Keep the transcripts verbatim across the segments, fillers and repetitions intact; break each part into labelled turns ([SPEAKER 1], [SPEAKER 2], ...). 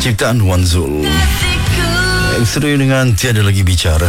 [SPEAKER 1] Ciptaan Wan Zul yang seru dengan Tiada Lagi Bicara.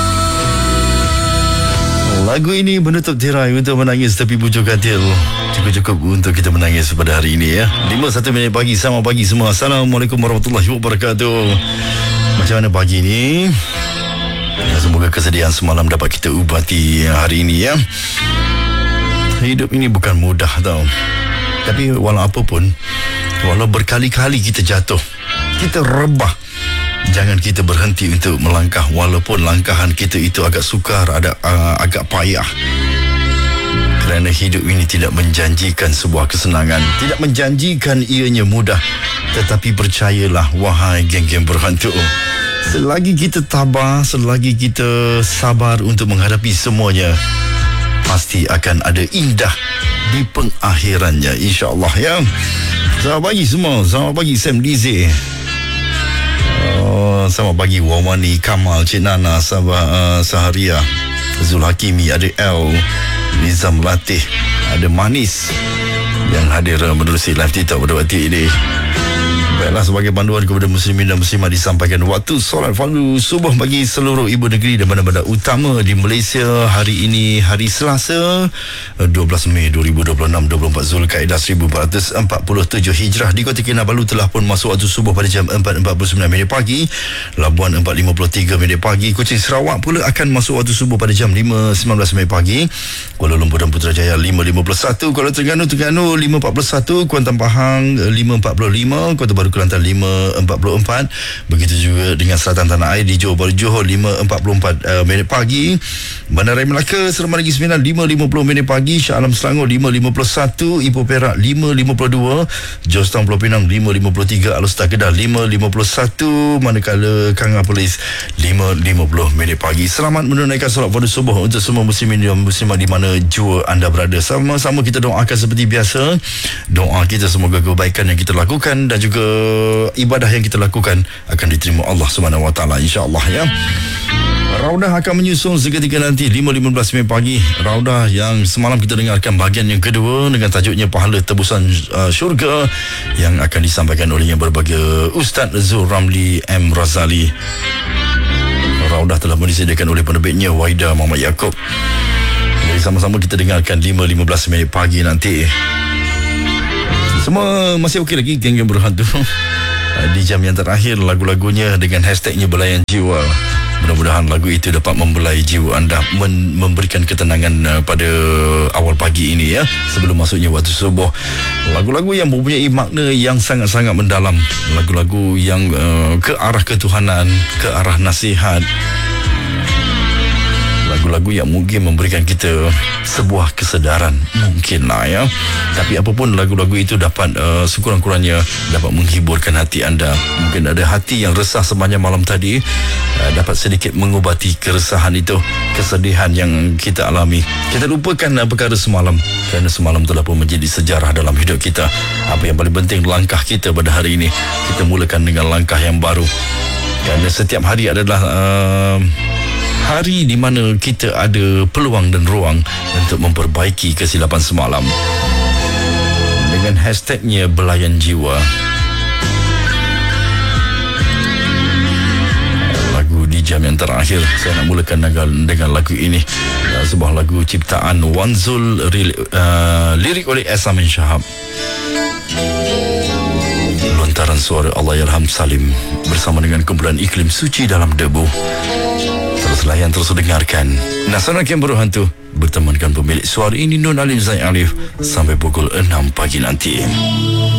[SPEAKER 1] Lagu ini menutup tirai untuk menangis tepi bujur katil. Cukup-cukup untuk kita menangis pada hari ini ya. lima satu minit pagi. Selamat pagi semua. Assalamualaikum warahmatullahi wabarakatuh. Macam mana pagi ni? Semoga kesedihan semalam dapat kita ubati hari ini ya. Hidup ini bukan mudah tau. Tapi walau apa pun, walau berkali-kali kita jatuh, kita rebah, jangan kita berhenti untuk melangkah. Walaupun langkahan kita itu agak sukar, ada, uh, agak payah. Kerana hidup ini tidak menjanjikan sebuah kesenangan, tidak menjanjikan ianya mudah. Tetapi percayalah wahai geng-geng berhantu, selagi kita tabah, selagi kita sabar untuk menghadapi semuanya, pasti akan ada indah di pengakhirannya, insya-Allah ya. Selamat pagi semua. Selamat pagi Sam Dizi. Oh, selamat pagi Wawani, Kamal, Cik Nana, Sabah, uh, Saharia, Zul Hakimi, ada L, Nizam Latih, ada Manis yang hadir menerusi live TikTok pada waktu ini. Baiklah, sebagai panduan kepada muslimin dan muslimat disampaikan waktu solat fardu subuh bagi seluruh ibu negeri dan bandar-bandar utama di Malaysia. Hari ini hari Selasa dua belas Mei dua ribu dua puluh enam, dua puluh empat Zulkaidah seribu empat ratus empat puluh tujuh Hijrah. Di Kota Kinabalu telah pun masuk waktu subuh pada jam empat empat puluh sembilan minit pagi. Labuan empat lima puluh tiga minit pagi. Kuching Sarawak pula akan masuk waktu subuh pada jam lima sembilan belas minit pagi. Kuala Lumpur dan Putrajaya lima lima puluh satu. Kuala Terengganu Terengganu lima empat puluh satu. Kuantan Pahang lima empat puluh lima. Kota Baru Kelantan lima empat puluh empat. Begitu juga dengan selatan tanah air di Johor Bahru Johor lima empat puluh empat uh, minit pagi. Bandaraya Melaka Seremban Negeri Sembilan lima lima puluh minit pagi. Shah Alam Selangor lima lima puluh satu. Ipoh Perak lima lima puluh dua. Georgetown Pulau Pinang lima lima puluh tiga. Alor-Setar Kedah lima lima puluh satu. Manakala Kanga Polis lima lima puluh minit pagi. Selamat menunaikan solat fardu subuh untuk semua muslimin dan muslimat di mana jua anda berada. Sama-sama kita doakan seperti biasa. Doa kita semoga kebaikan yang kita lakukan dan juga ibadah yang kita lakukan akan diterima Allah Subhanahu Wa Taala, insya-Allah ya. Raudah akan menyusul seketika nanti lima lima belas minit pagi. Raudah yang semalam kita dengarkan bahagian yang kedua dengan tajuknya Pahala Tebusan uh, Syurga yang akan disampaikan oleh yang berbahagia Ustaz Zul Ramli M Razali. Raudah telah disediakan oleh penerbitnya Waida Muhammad Yaakob. Jadi sama-sama kita dengarkan lima lima belas minit pagi nanti. Semua masih okey lagi geng-geng berhantu. Di jam yang terakhir lagu-lagunya dengan hashtagnya Belayan Jiwa. Mudah-mudahan lagu itu dapat membelai jiwa anda, men- memberikan ketenangan uh, pada awal pagi ini ya, sebelum masuknya waktu subuh. Lagu-lagu yang mempunyai makna yang sangat-sangat mendalam, lagu-lagu yang uh, ke arah ketuhanan, ke arah nasihat, lagu-lagu yang mungkin memberikan kita sebuah kesedaran, mungkinlah ya. Tapi apapun lagu-lagu itu dapat uh, sekurang-kurangnya dapat menghiburkan hati anda. Mungkin ada hati yang resah sepanjang malam tadi, uh, dapat sedikit mengubati keresahan itu, kesedihan yang kita alami. Kita lupakan uh, perkara semalam, kerana semalam telah pun menjadi sejarah dalam hidup kita. Apa yang paling penting, langkah kita pada hari ini, kita mulakan dengan langkah yang baru. Kerana setiap hari adalah uh, hari di mana kita ada peluang dan ruang untuk memperbaiki kesilapan semalam. Dengan hashtagnya Belayan Jiwa. Lagu di jam yang terakhir, saya nak mulakan dengan, dengan lagu ini. Uh, sebuah lagu ciptaan Wan Zul, uh, lirik oleh Asamin Shahab. Lontaran suara Allahyarham Salim bersama dengan kumpulan Iklim Suci Dalam Debu. Terus layan, terus dengarkan Nasional Camp Berhantu bertemankan pemilik suara ini Nun Alim Zain Alif sampai pukul enam pagi nanti.